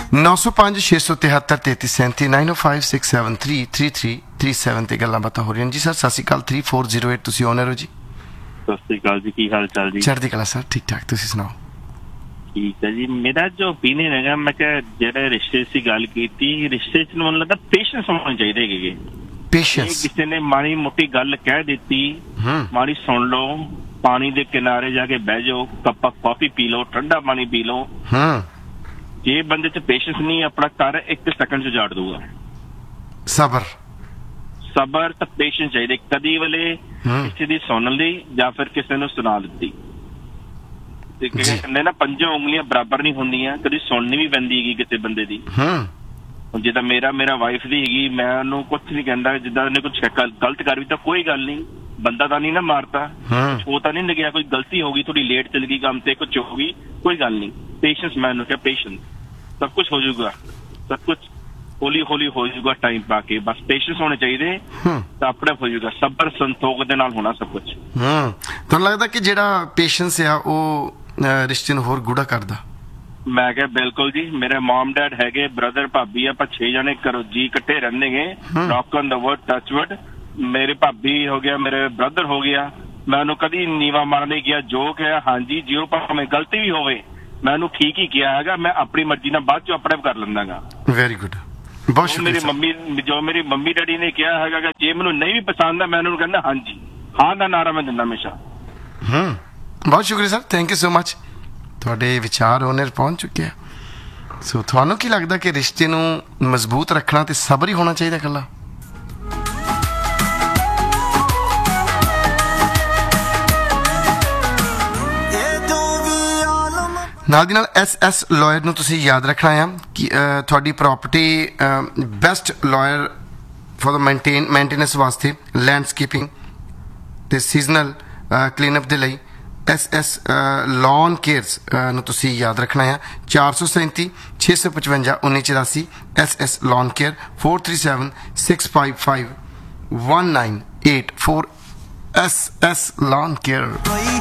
905 673 3337 9056733337 ਤੇ ਗੱਲਾਂ ਬਾਤਾਂ ਹੋ ਰਹੀਆਂ ਜੀ। ਸਰ ਸਤਿ ਸ਼੍ਰੀ ਅਕਾਲ। 3408 ਤੁਸੀਂ ਓਨਰ ਹੋ ਜੀ? ਸਤਿ ਸ਼੍ਰੀ ਅਕਾਲ ਜੀ, ਕੀ ਹਾਲ ਚਾਲ ਜੀ? ਚੜ੍ਹਦੀ ਕਲਾ ਸਰ, ਠੀਕ ਠਾਕ, ਤੁਸੀਂ ਸੁਣਾਓ? ਠੀਕ ਹੈ ਜੀ। ਮੇਰਾ ਜੋ ਓਪੀਨੀਅਨ ਹੈਗਾ, ਮੈਂ ਕਿਹਾ ਜਿਹੜੇ ਰਿਸ਼ਤੇ ਦੀ ਗੱਲ ਕੀਤੀ, ਰਿਸ਼ਤੇ 'ਚ ਮੈਨੂੰ ਲੱਗਦਾ ਪੇਸ਼ੈਂਸ ਹੋਣੇ ਚਾਹੀਦੇ ਹੈਗੇ। ਪੇਸ਼ੈਂਸ। ਕਿਸੇ ਨੇ ਮਾੜੀ ਮੋਟੀ ਗੱਲ ਕਹਿ ਦਿੱਤੀ, ਮਾੜੀ ਸੁਣ ਲਓ, ਪਾਣੀ ਦੇ ਕਿਨਾਰੇ ਜਾ ਕੇ ਬਹਿ ਜਾਓ, ਕੱਪ ਕਾਫੀ ਪੀ ਲਓ, ਠੰਡਾ ਪਾਣੀ ਪੀ ਲਓ। ਜੇ ਬੰਦੇ 'ਚ ਪੇਸ਼ੈਂਸ ਨਹੀਂ, ਆਪਣਾ ਘਰ 1 ਸੈਕਿੰਡ 'ਚ ਉਜਾੜ ਦੂਗਾ। ਸਬਰ ਤਾਂ ਪੇਸ਼ੈਂਸ ਚਾਹੀਦੇ। ਕਦੀ ਵੇਲੇ ਕਿਸੇ ਦੀ ਸੁਣ ਲਈ ਜਾਂ ਫਿਰ ਕਿਸੇ ਨੂੰ ਸੁਣਾ ਦਿੱਤੀ। ਤੇ ਕਹਿੰਦੇ ਨਾ, 5 ਉਂਗਲੀਆਂ ਬਰਾਬਰ ਨਹੀਂ ਹੁੰਦੀਆਂ, ਕਦੀ ਸੁਣਨੀ ਵੀ ਪੈਂਦੀ ਹੈਗੀ ਕਿਸੇ ਬੰਦੇ ਦੀ। ਜਿੱਦਾਂ ਮੇਰਾ ਵਾਈਫ ਦੀ ਹੈਗੀ, ਮੈਂ ਉਹਨੂੰ ਕੁਛ ਨਹੀਂ ਕਹਿੰਦਾ। ਜਿੱਦਾਂ ਉਹਨੇ ਕੁਛ ਗਲਤ ਕਰ ਵੀ ਤਾਂ ਕੋਈ ਗੱਲ ਨਹੀਂ, ਬੰਦਾ ਤਾਂ ਨਹੀਂ ਨਾ ਮਾਰਤਾ, ਉਹ ਤਾਂ ਨਹੀਂ ਲੱਗਿਆ, ਕੋਈ ਗਲਤੀ ਹੋ ਗਈ, ਥੋੜੀ ਲੇਟ ਚਲ ਗਈ ਕੰਮ ਤੇ, ਕੁਛ ਹੋ ਗਈ, ਕੋਈ ਗੱਲ ਨਹੀਂ। ਪੇਸ਼ੈਂਸ, ਮੈਂ ਉਹਨੂੰ ਕਿਹਾ ਪੇਸ਼ੈਂਸ, ਸਭ ਕੁਛ ਹੋ ਜਾਊਗਾ, ਸਭ ਕੁਛ ਹੌਲੀ ਹੌਲੀ ਹੋ ਜਾਊਗਾ ਟਾਈਮ ਪਾ ਕੇ। ਬਸ ਪੇਸ਼ੈਂਸ ਹੋਣੇ ਚਾਹੀਦੇ ਤਾਂ ਆਪਣੇ ਹੋ ਜਾਊਗਾ। ਸਬਰ ਸੰਤੋਖ ਦੇ ਨਾਲ ਹੋਣਾ ਸਭ ਕੁਛ। ਤੁਹਾਨੂੰ ਲੱਗਦਾ ਕਿ ਜਿਹੜਾ ਪੇਸ਼ੈਂਸ ਆ ਉਹ ਰਿਸ਼ਤੇ ਨੂੰ ਹੋਰ ਗੂੜਾ ਕਰਦਾ? ਮੈਂ ਕਿਹਾ ਬਿਲਕੁਲ ਜੀ। ਮੇਰੇ ਮਮ ਡੈਡ ਹੈਗੇ, ਬ੍ਰਦਰ ਭਾਬੀ, ਆਪਾਂ 6 ਜਣੇ ਘਰੋਂ ਜੀ ਇਕੱਠੇ ਰਹਿੰਦੇ ਗੇ। Rock on the word, touch word. ਮੇਰੇ ਭਾਬੀ ਹੋ ਗਿਆ, ਮੇਰੇ ਬ੍ਰਦਰ ਹੋ ਗਿਆ, ਮੈਂ ਉਹਨੂੰ ਕਦੀ ਨੀਵਾ ਮਾਰਨ ਨਹੀਂ ਗਿਆ। ਜੋ ਕਿਹਾ ਹਾਂਜੀ ਜੀ, ਉਹ ਭਾਵੇਂ ਗਲਤੀ ਵੀ ਹੋਵੇ, ਮੈਂ ਉਹਨੂੰ ਠੀਕ ਹੀ ਕਿਹਾ ਹੈਗਾ। ਮੈਂ ਆਪਣੀ ਮਰਜ਼ੀ ਨਾਲ ਬਾਅਦ ਚੋਂ ਆਪਣੇ ਕਰ ਲੈਂਦਾ ਗਾ। ਵੈਰੀ ਗੁੱਡ, ਬਹੁਤ ਸ਼ੁਕਰੀਆ। ਮੇਰੀ ਮੰਮੀ ਡੈਡੀ ਨੇ ਕਿਹਾ ਹੈਗਾ, ਜੇ ਮੈਨੂੰ ਨਹੀਂ ਵੀ ਪਸੰਦ ਆ, ਮੈਂ ਉਹਨੂੰ ਕਹਿੰਦਾ ਹਾਂਜੀ, ਹਾਂ ਦਾ ਨਾਰਾ ਮੈਂ ਦਿੰਦਾ ਹਮੇਸ਼ਾ। ਬਹੁਤ ਸ਼ੁਕਰੀਆ sir, thank you so much. ਤੁਹਾਡੇ ਵਿਚਾਰ ਓਨਰ ਪਹੁੰਚ ਚੁੱਕੇ ਆ। ਸੋ ਤੁਹਾਨੂੰ ਕੀ ਲੱਗਦਾ ਕਿ ਰਿਸ਼ਤੇ ਨੂੰ ਮਜ਼ਬੂਤ ਰੱਖਣਾ ਤੇ ਸਬਰ ਹੀ ਹੋਣਾ ਚਾਹੀਦਾ ਇਕੱਲਾ? ਨਾਲ ਦੀ ਨਾਲ SS ਲਾਇਰ ਨੂੰ ਤੁਸੀਂ ਯਾਦ ਰੱਖਣਾ ਆ ਕਿ ਤੁਹਾਡੀ property best lawyer for the maintenance ਵਾਸਤੇ, ਲੈਂਡਸਕੇਪਿੰਗ ਤੇ ਸੀਜ਼ਨਲ ਕਲੀਨਅਪ ਦੇ ਲਈ SS ਲੌਨ ਕੇਅਰਸ ਨੂੰ ਤੁਸੀਂ ਯਾਦ ਰੱਖਣਾ ਆ। 437 655 1984 SS lawn care, 437 655 1984 SS lawn care.